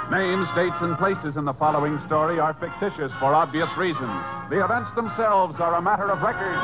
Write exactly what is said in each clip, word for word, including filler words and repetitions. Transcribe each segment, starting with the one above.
Names, dates, and places in the following story are fictitious for obvious reasons. The events themselves are a matter of record.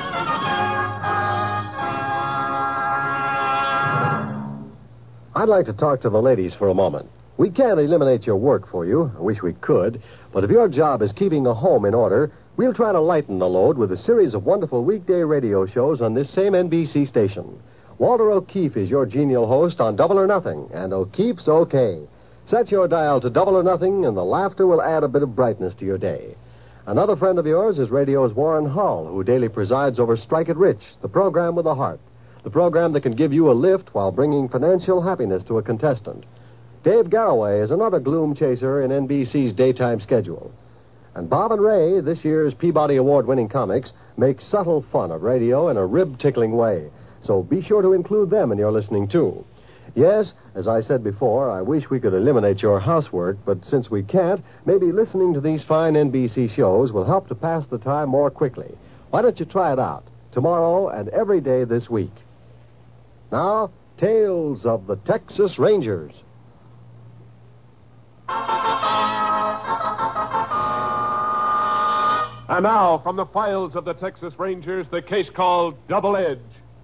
I'd like to talk to the ladies for a moment. We can't eliminate your work for you. I wish we could. But if your job is keeping a home in order, we'll try to lighten the load with a series of wonderful weekday radio shows on this same N B C station. Walter O'Keefe is your genial host on Double or Nothing, and O'Keefe's okay. Set your dial to Double or Nothing, and the laughter will add a bit of brightness to your day. Another friend of yours is radio's Warren Hull, who daily presides over Strike It Rich, the program with a heart. The program that can give you a lift while bringing financial happiness to a contestant. Dave Garroway is another gloom chaser in N B C's daytime schedule. And Bob and Ray, this year's Peabody Award-winning comics, make subtle fun of radio in a rib-tickling way. So be sure to include them in your listening, too. Yes, as I said before, I wish we could eliminate your housework, but since we can't, maybe listening to these fine N B C shows will help to pass the time more quickly. Why don't you try it out, tomorrow and every day this week? Now, Tales of the Texas Rangers. And now, from the files of the Texas Rangers, the case called Double Edge.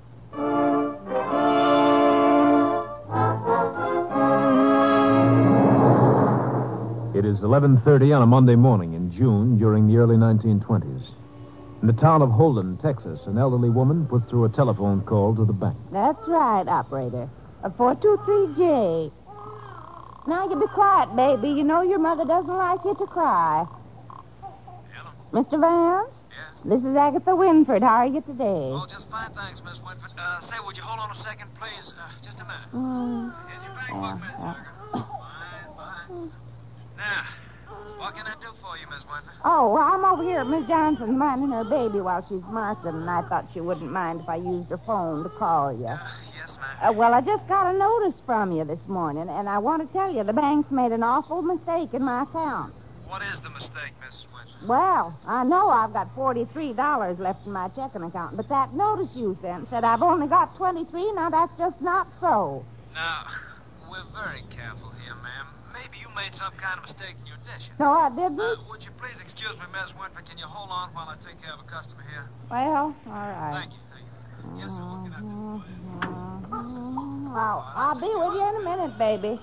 It is eleven thirty on a Monday morning in June during the early nineteen twenties. In the town of Holden, Texas, an elderly woman puts through a telephone call to the bank. That's right, operator. A four two three J. Now, you be quiet, baby. You know your mother doesn't like you to cry. Hello? Mister Vance? Yeah? This is Agatha Winford. How are you today? Oh, just fine, thanks, Miss Winford. Uh, say, would you hold on a second, please? Uh, just a minute. Mm. Here's your bank Yeah, book, Miss yeah. Margaret. Fine, fine. Now, what can I do for you, Miss Winford? Oh, well, I'm over here at Miss Johnson's minding her baby while she's marking, and I thought she wouldn't mind if I used her phone to call you. Uh, yes, ma'am. Uh, well, I just got a notice from you this morning, and I want to tell you the bank's made an awful mistake in my account. What is the mistake, Miss Winford? Well, I know I've got forty-three dollars left in my checking account, but that notice you sent said I've only got twenty-three. Now, that's just not so. Now, we're very careful here, ma'am. Maybe you made some kind of mistake in your addition. No, I didn't. Uh, would you please excuse me, Miss Winford? Can you hold on while I take care of a customer here? Well, all right. Thank you. Thank you. Yes, sir. What can I do? Mhm. I'll, I'll be with you in a minute, baby.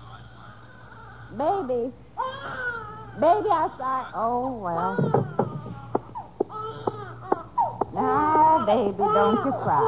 Baby. Baby, I saw... Oh, well. Now, baby, don't you cry.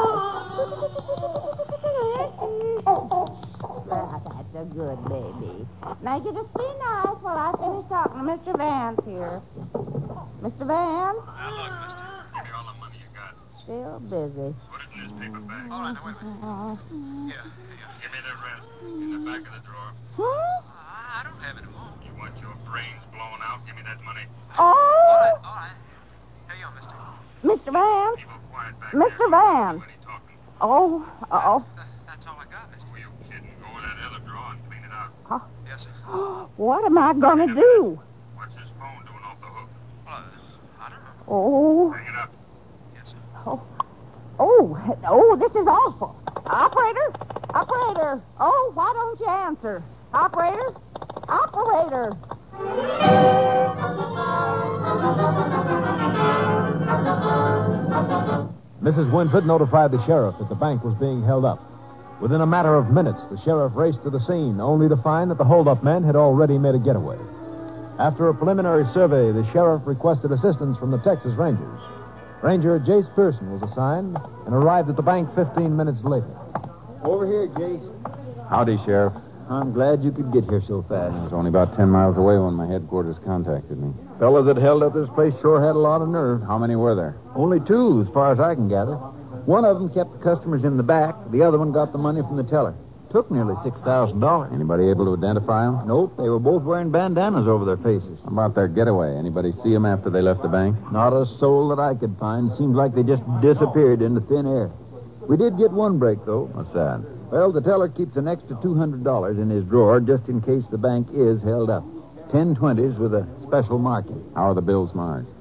Ah, that's a good baby. Now, you just be nice while I finish talking to Mister Vance here. Mister Vance? Now, look, mister. Give me all the money you got. Still busy. Put it in this paper bag. All right, now, wait a minute. Uh, Here, here. Give me the rest. In the back of the drawer. huh? I don't have any more. You want your brains blown out? Give me that money. All right, Oh! all right. Here you are, mister. Mister Vance? Keep her quiet back Mister there. Vance. When he talking. Oh, uh-oh. That, that's all I got, mister. Who you kidding? Go in that other drawer and clean it out. Huh? Yes, sir. What am I going to do? What's his phone doing off the hook? Well, uh, I don't know. Oh, Hang it up. Yes, sir. oh, oh, oh, this is awful. Operator? Operator? Oh, why don't you answer? Operator? Operator? Missus Winford notified the sheriff that the bank was being held up. Within a matter of minutes, the sheriff raced to the scene, only to find that the hold-up men had already made a getaway. After a preliminary survey, the sheriff requested assistance from the Texas Rangers. Ranger Jace Pearson was assigned and arrived at the bank fifteen minutes later. Over here, Jace. Howdy, Sheriff. I'm glad you could get here so I fast. was only about ten miles away when my headquarters contacted me. Fellas that held up this place sure had a lot of nerve. How many were there? Only two, as far as I can gather. One of them kept the customers in the back. The other one got the money from the teller. Took nearly six thousand dollars. Anybody able to identify them? Nope, they were both wearing bandanas over their faces. How about their getaway? Anybody see them after they left the bank? Not a soul that I could find. Seems like they just disappeared into thin air. We did get one break, though. What's that? Well, the teller keeps an extra two hundred dollars in his drawer just in case the bank is held up. Ten twenties with a special marking. How are the bills marked?